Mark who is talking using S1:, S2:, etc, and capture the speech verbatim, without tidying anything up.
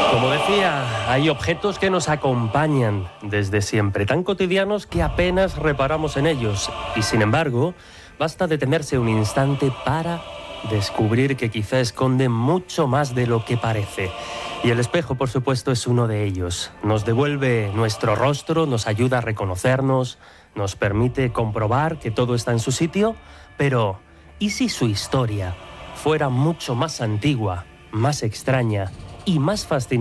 S1: Como decía, hay objetos que nos acompañan desde siempre, tan cotidianos que apenas reparamos en ellos. Y sin embargo, basta detenerse un instante para descubrir que quizá esconden mucho más de lo que parece. Y el espejo, por supuesto, es uno de ellos. Nos devuelve nuestro rostro, nos ayuda a reconocernos, nos permite comprobar que todo está en su sitio, pero ¿y si su historia fuera mucho más antigua, más extraña y más fascinante?